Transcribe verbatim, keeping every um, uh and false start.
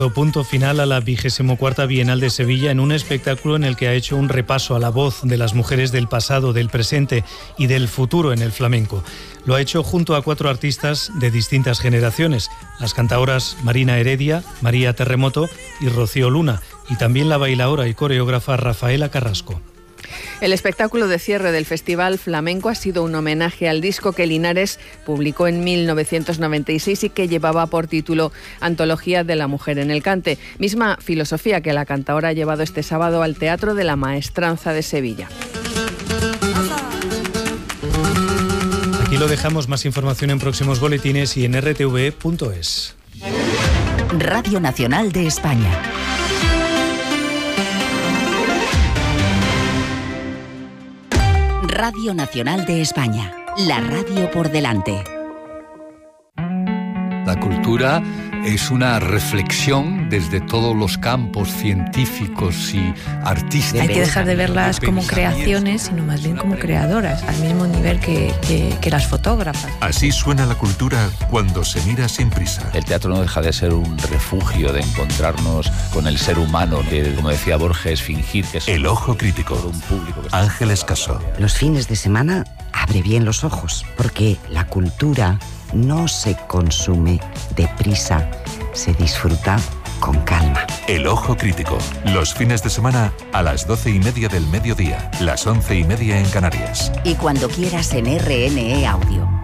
Punto final a la vigésimo cuarta Bienal de Sevilla en un espectáculo en el que ha hecho un repaso a la voz de las mujeres del pasado, del presente y del futuro en el flamenco. Lo ha hecho junto a cuatro artistas de distintas generaciones, las cantaoras Marina Heredia, María Terremoto y Rocío Luna, y también la bailaora y coreógrafa Rafaela Carrasco. El espectáculo de cierre del Festival Flamenco ha sido un homenaje al disco que Linares publicó en mil novecientos noventa y seis y que llevaba por título Antología de la Mujer en el Cante, misma filosofía que la cantaora ha llevado este sábado al Teatro de la Maestranza de Sevilla. Aquí lo dejamos, más información en próximos boletines y en r t v punto es. Radio Nacional de España. Radio Nacional de España, la radio por delante. La cultura es una reflexión desde todos los campos científicos y artísticos. Hay que dejar de verlas como creaciones, sino más bien como creadoras, al mismo nivel que, que, que las fotógrafas. Así suena la cultura cuando se mira sin prisa. El teatro no deja de ser un refugio de encontrarnos con el ser humano, que, como decía Borges, fingir que es El Ojo Crítico. Un público que Ángeles Casó. Los fines de semana abre bien los ojos, porque la cultura no se consume deprisa, se disfruta con calma. El Ojo Crítico, los fines de semana a las doce y media del mediodía, las once y media en Canarias. Y cuando quieras en R N E Audio.